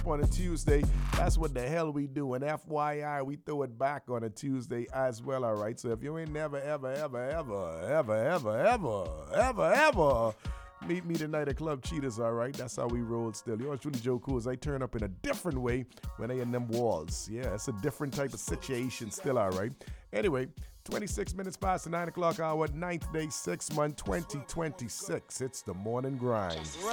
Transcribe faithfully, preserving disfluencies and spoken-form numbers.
up on a Tuesday. That's what the hell we do. And F Y I, we throw it back on a Tuesday as well, all right? So if you ain't never, ever, ever, ever, ever, ever, ever, ever, ever meet me tonight at Club Cheetahs, all right? That's how we roll still. Yours truly, Joe Cool, I turn up in a different way when they in them walls. Yeah, it's a different type of situation still, all right? Anyway, twenty-six minutes past the nine o'clock hour, ninth day, sixth month, twenty twenty-six. It's the morning grind.